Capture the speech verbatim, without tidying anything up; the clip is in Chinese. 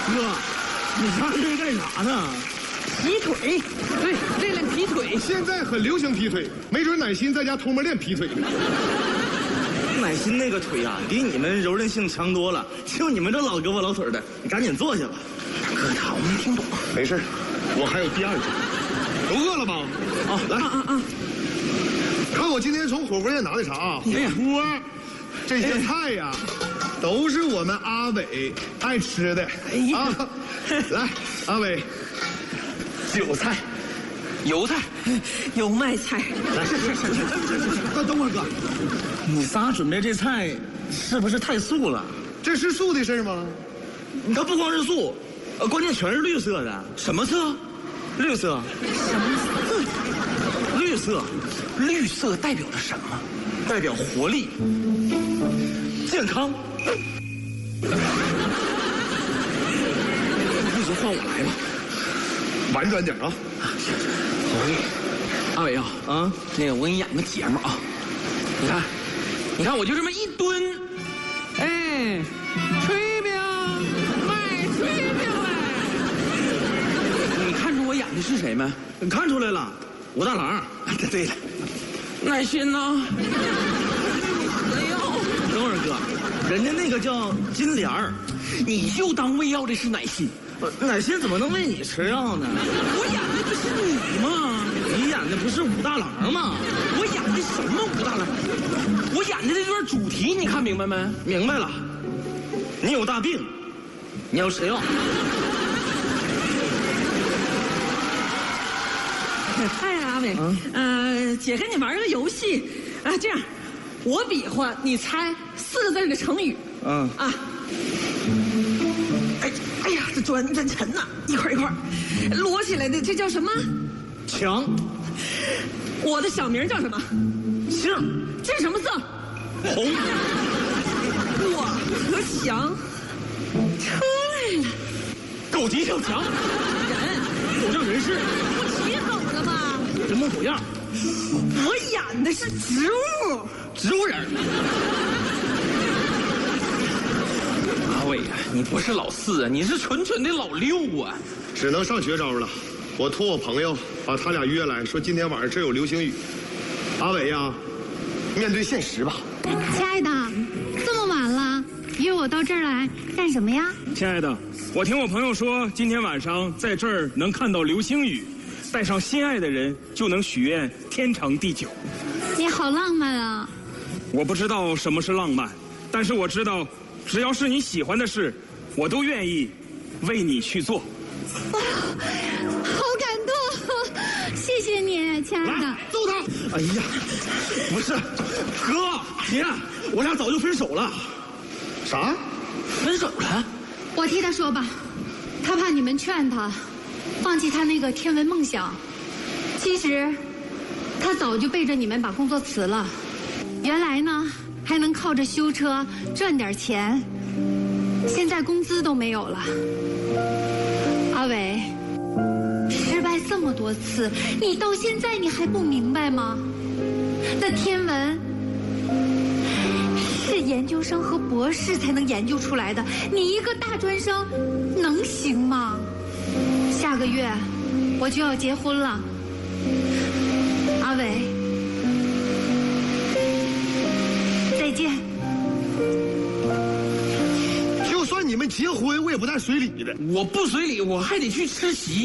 哥，你上这是干啥呢？ 劈腿，对，练练劈腿。 现在很流行劈腿，没准乃馨在家偷摸练劈腿呢。 乃馨那个腿啊，比你们柔韧性强多了。就你们这老胳膊老腿的，你赶紧坐下吧。 哥他我没听懂。 没事，我还有第二招。都饿了吧？ 啊，来啊啊啊！ 看我今天从火锅店拿的啥啊？火锅，这些菜呀，都是我们阿伟爱吃的。 哎呀， 啊，来，阿伟，韭菜。 油菜， 油麦菜。 来，是是是是是，哥，等会儿哥， 你仨准备这菜是不是太素了？ 这是素的事吗？ 它不光是素，呃，关键全是绿色的。什么色？绿色。 什么色？ 绿色。 绿色代表着什么？ 代表活力、健康。 那就换我来吧。 婉转点啊！ 阿伟啊，啊，那个我给你演个节目啊，你看，你看我就这么一蹲，哎，炊饼，卖炊饼来。你看出我演的是谁没？ 你看出来了，武大郎。 对对了，乃馨呢？哎呦， 等会儿哥，人家那个叫金莲儿， 你就当喂药的是乃馨。 呃乃馨怎么能喂你吃药呢？ 我演的不是你吗？ 你演的不是武大郎吗？ 我演的什么武大郎？我演的这段主题你看明白没？ 明白了，你有大病，你要吃药。 嗨，阿伟，嗯、呃，姐跟你玩个游戏，啊，这样，我比划，你猜四个字的成语。 嗯啊。哎，哎呀，这砖真沉呐，一块一块，摞起来的，这叫什么？ 强。 我的小名叫什么？ 姓。 这是什么色？ 红。 我和翔出来了。 狗急跳墙。 人。 狗仗人势。 不起狗了吗？ 人模狗样。 我演的是植物。 植物人。 阿伟啊，你不是老四啊，你是纯纯的老六啊！ 只能上绝招了。我托我朋友把他俩约来，说今天晚上这有流星雨。阿伟呀，面对现实吧。 亲爱的，这么晚了，约我到这儿来干什么呀？ 亲爱的，我听我朋友说，今天晚上在这儿能看到流星雨，带上心爱的人就能许愿天长地久。 你好浪漫啊！ 我不知道什么是浪漫，但是我知道，只要是你喜欢的事，我都愿意为你去做。 哇，好感动！谢谢你，亲爱的。 揍他！ 哎呀，不是，哥，姐，我俩早就分手了。 啥？ 分手了？ 我替他说吧，他怕你们劝他放弃他那个天文梦想。其实，他早就背着你们把工作辞了。原来呢，还能靠着修车赚点钱，现在工资都没有了。阿伟，失败这么多次，你到现在你还不明白吗？那天文是研究生和博士才能研究出来的，你一个大专生能行吗？下个月我就要结婚了，阿伟，再见。 就算你们结婚，我也不带随礼的。 我不随礼，我还得去吃席。